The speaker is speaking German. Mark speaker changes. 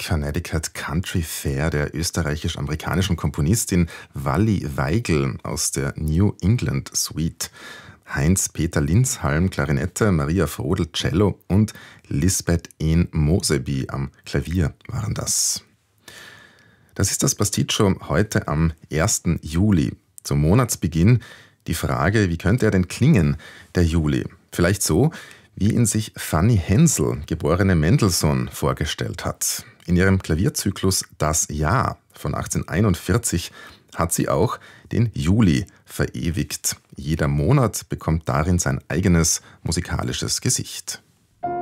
Speaker 1: Connecticut Country Fair der österreichisch-amerikanischen Komponistin Walli Weigl aus der New England Suite. Heinz-Peter Linzhalm Klarinette, Maria Frodel Cello und Lisbeth Ehn Moseby am Klavier waren das. Das ist das Pasticcio heute am 1. Juli. Zum Monatsbeginn die Frage, wie könnte er denn klingen, der Juli? Vielleicht so, wie ihn sich Fanny Hensel, geborene Mendelssohn, vorgestellt hat. In ihrem Klavierzyklus Das Jahr von 1841 hat sie auch den Juli verewigt. Jeder Monat bekommt darin sein eigenes musikalisches Gesicht.